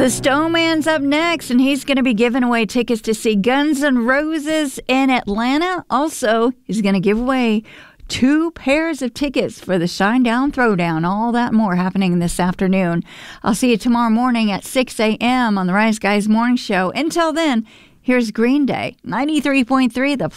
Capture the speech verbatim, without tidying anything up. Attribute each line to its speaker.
Speaker 1: The Stoneman's up next, and he's going to be giving away tickets to see Guns N' Roses in Atlanta. Also, he's going to give away two pairs of tickets for the Shinedown Throwdown. All that and more happening this afternoon. I'll see you tomorrow morning at six a.m. on the Rise Guys Morning Show. Until then, here's Green Day, ninety-three point three, The